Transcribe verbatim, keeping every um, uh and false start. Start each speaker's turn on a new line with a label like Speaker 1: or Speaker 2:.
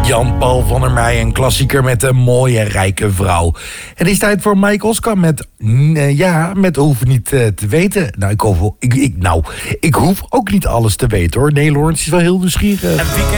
Speaker 1: Jan-Paul van der Meij, een klassieker met een mooie, rijke vrouw. Het is tijd voor Mike Oscar met... Uh, ja, met hoef niet uh, te weten. Nou ik, hoef, ik, ik, nou, ik hoef ook niet alles te weten, hoor. Nee, Lawrence is wel heel nieuwsgierig.